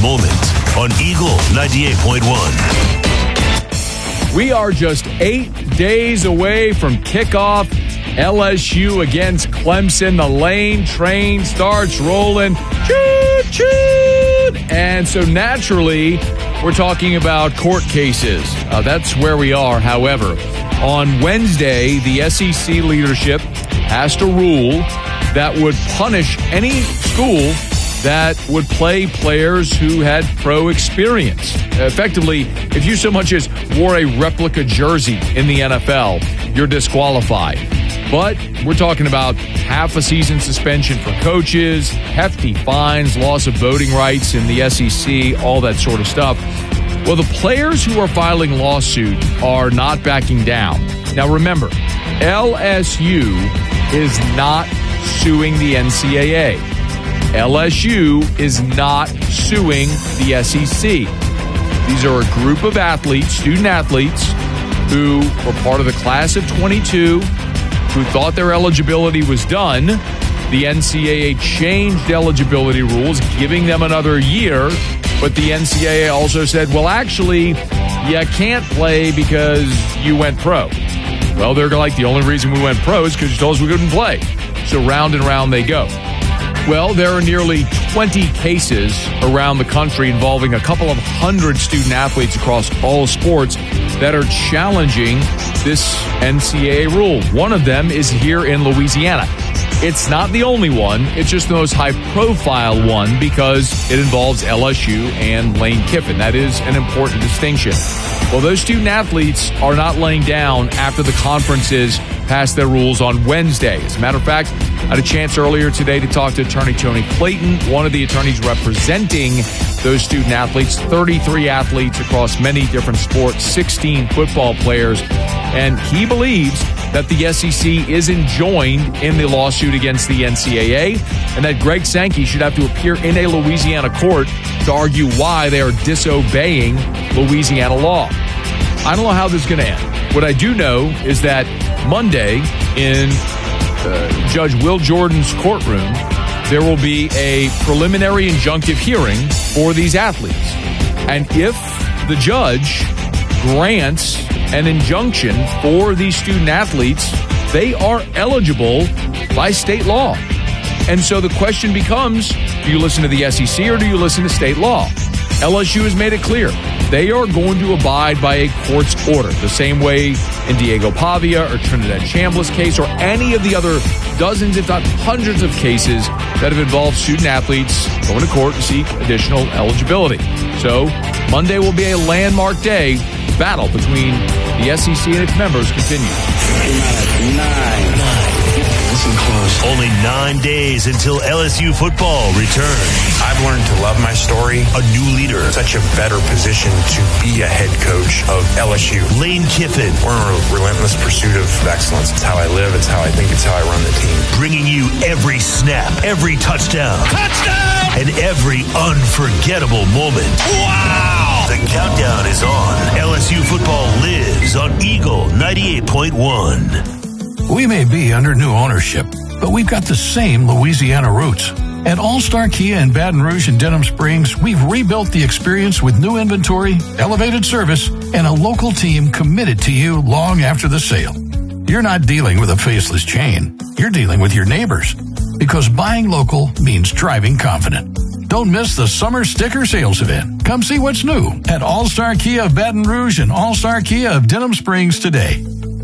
moment on Eagle 98.1. We are just 8 days away from kickoff. LSU against Clemson. The Lane train starts rolling. Choo, choo. And so naturally, we're talking about court cases. That's where we are. However, on Wednesday, the SEC leadership passed a rule that would punish any school that would play players who had pro experience. Effectively, if you so much as wore a replica jersey in the NFL, you're disqualified. But we're talking about half a season suspension for coaches, hefty fines, loss of voting rights in the SEC, all that sort of stuff. Well, the players who are filing lawsuit are not backing down. Now remember, LSU is not suing the NCAA. LSU is not suing the SEC. These are a group of athletes, student athletes, who were part of the class of 22, who thought their eligibility was done. The NCAA changed eligibility rules, giving them another year, but the NCAA also said, well, actually, you can't play because you went pro. Well, they're like, the only reason we went pro is because you told us we couldn't play. So round and round they go. Well, there are nearly 20 cases around the country involving a couple of hundred student athletes across all sports that are challenging this NCAA rule. One of them is here in Louisiana. It's not the only one. It's just the most high-profile one because it involves LSU and Lane Kiffin. That is an important distinction. Well, those student athletes are not laying down after the conferences passed their rules on Wednesday. As a matter of fact, I had a chance earlier today to talk to attorney Tony Clayton, one of the attorneys representing those student athletes, 33 athletes across many different sports, 16 football players, and he believes that the SEC is enjoined in the lawsuit against the NCAA and that Greg Sankey should have to appear in a Louisiana court to argue why they are disobeying Louisiana law. I don't know how this is going to end. What I do know is that Monday in Judge Will Jordan's courtroom, there will be a preliminary injunctive hearing for these athletes. And if the judge grants an injunction for these student athletes, they are eligible by state law. And so the question becomes, do you listen to the SEC or do you listen to state law? LSU has made it clear. They are going to abide by a court's order, the same way in Diego Pavia or Trinidad Chambliss case or any of the other dozens, if not hundreds of cases that have involved student athletes going to court to seek additional eligibility. So Monday will be a landmark day. Battle between the SEC and its members continues. 9. Only 9 days until LSU football returns. I've learned to love my story. A new leader. Such a better position to be a head coach of LSU. Lane Kiffin. We're in a relentless pursuit of excellence. It's how I live. It's how I think. It's how I run the team. Bringing you every snap, every touchdown. Touchdown! And every unforgettable moment. Wow! The countdown is on. LSU football lives on Eagle 98.1. We may be under new ownership, but we've got the same Louisiana roots. At All-Star Kia in Baton Rouge and Denham Springs, we've rebuilt the experience with new inventory, elevated service, and a local team committed to you long after the sale. You're not dealing with a faceless chain. You're dealing with your neighbors. Because buying local means driving confident. Don't miss the summer sticker sales event. Come see what's new at All-Star Kia of Baton Rouge and All-Star Kia of Denham Springs today.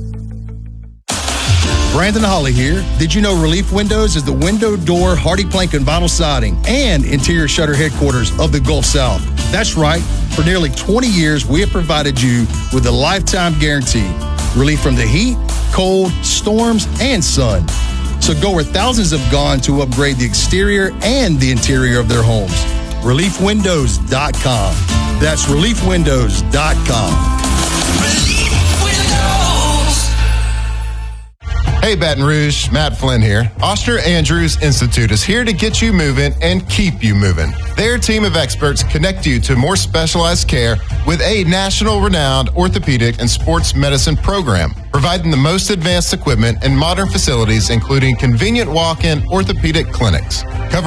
Brandon Holly here. Did you know Relief Windows is the window, door, hardy plank, and vinyl siding and interior shutter headquarters of the Gulf South? That's right. For nearly 20 years, we have provided you with a lifetime guarantee. Relief from the heat, cold, storms, and sun. So go where thousands have gone to upgrade the exterior and the interior of their homes. ReliefWindows.com. That's ReliefWindows.com. Hey, Baton Rouge, Matt Flynn here. Oster Andrews Institute is here to get you moving and keep you moving. Their team of experts connect you to more specialized care with a national-renowned orthopedic and sports medicine program, providing the most advanced equipment and modern facilities, including convenient walk-in orthopedic clinics.